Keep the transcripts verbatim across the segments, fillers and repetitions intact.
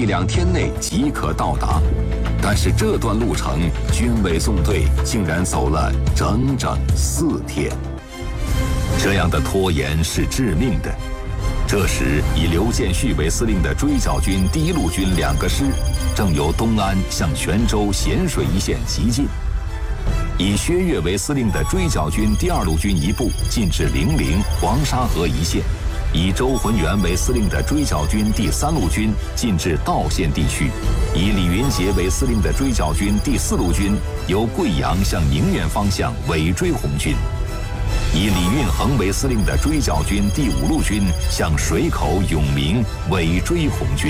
两天内即可到达。但是这段路程，军委纵队竟然走了整整四天。这样的拖延是致命的。这时，以刘建绪为司令的追剿军第一路军两个师，正由东安向泉州咸水一线急进；以薛岳为司令的追剿军第二路军一部进至零陵、黄沙河一线；以周浑元为司令的追剿军第三路军进至道县地区；以李云杰为司令的追剿军第四路军由贵阳向宁远方向尾追红军。以李运衡为司令的追剿军第五路军向水口、永明尾追红军。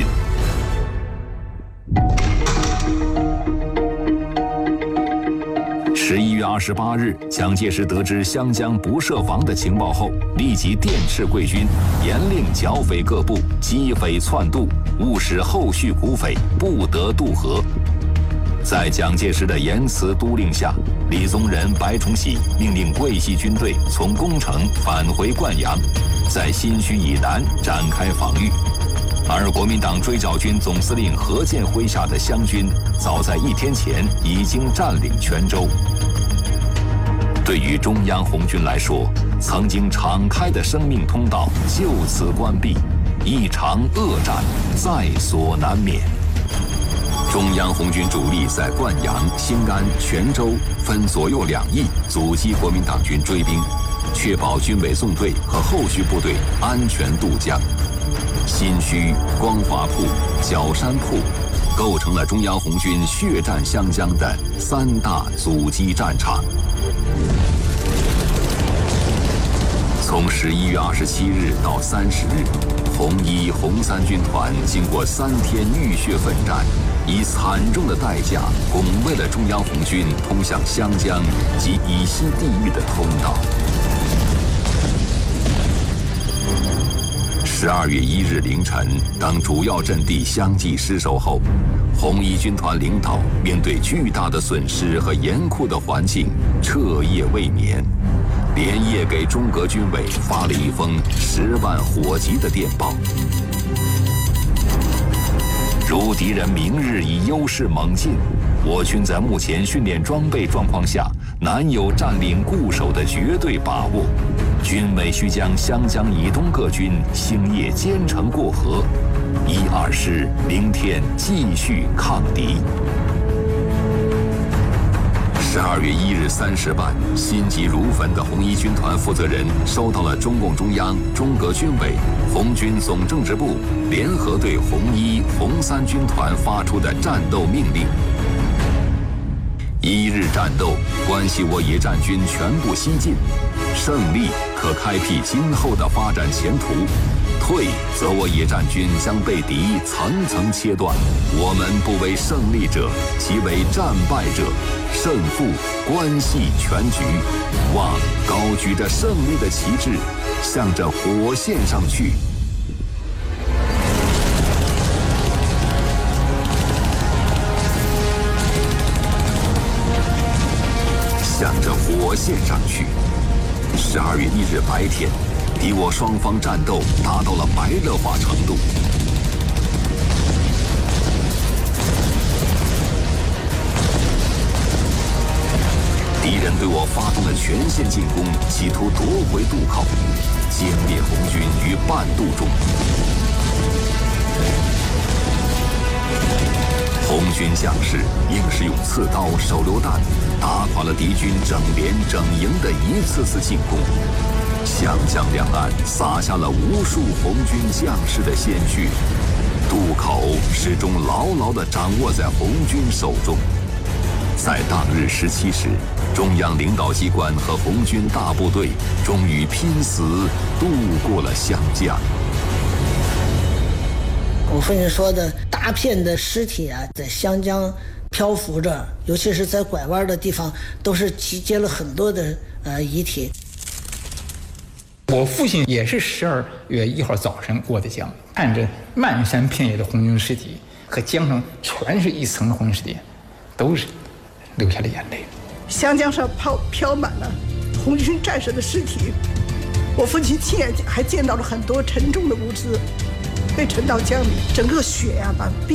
十一月二十八日，蒋介石得知湘江不设防的情报后，立即电斥贵军，严令剿匪各部击匪窜渡，务使后续股匪不得渡河。在蒋介石的严词督令下，李宗仁、白崇禧命令桂系军队从宫城返回灌阳，在新圩以南展开防御。而国民党追剿军总司令何键麾下的湘军，早在一天前已经占领泉州。对于中央红军来说，曾经敞开的生命通道就此关闭，一场恶战在所难免。中央红军主力在灌阳、兴安、泉州分左右两翼阻击国民党军追兵，确保军委纵队和后续部队安全渡江。新圩、光华铺、角山铺构成了中央红军血战湘江的三大阻击战场。从十一月二十七日到三十日，红一、红三军团经过三天浴血奋战，以惨重的代价拱卫了中央红军通向湘江及以西地域的通道。十二月一日凌晨，当主要阵地相继失守后，红一军团领导面对巨大的损失和严酷的环境，彻夜未眠，连夜给中革军委发了一封十万火急的电报。如敌人明日以优势猛进，我军在目前训练装备状况下，难有占领固守的绝对把握。军委需将湘江以东各军星夜兼程过河，一二师明天继续抗敌。十二月一日三时半，心急如焚的红一军团负责人收到了中共中央、中革军委、红军总政治部联合对红一、红三军团发出的战斗命令。一日战斗关系我野战军全部西进，胜利可开辟今后的发展前途，退则我野战军将被敌层层切断，我们不为胜利者，即为战败者，胜负关系全局。望高举着胜利的旗帜，向着火线上去。向着火线上去。十二月一日白天，敌我双方战斗达到了白热化程度。敌人对我发动了全线进攻，企图夺回渡口，歼灭红军于半渡中。红军将士硬是用刺刀、手榴弹打垮了敌军整连整营的一次次进攻，湘江两岸洒下了无数红军将士的鲜血，渡口始终牢牢地掌握在红军手中。在当日十七时，中央领导机关和红军大部队终于拼死渡过了湘江。 我父亲说的，大片的尸体啊，在湘江漂浮着，尤其是在拐弯的地方，都是集结了很多的呃遗体。 我父亲也是十二月一号早晨过的江，看着漫山遍野的红军尸体，和江上全是一层的红军尸体，都是流下了眼泪。 湘江上飘飘满了红军战士的尸体，我父亲亲眼还见到了很多沉重的物资被沉到江里，整个雪呀、啊、把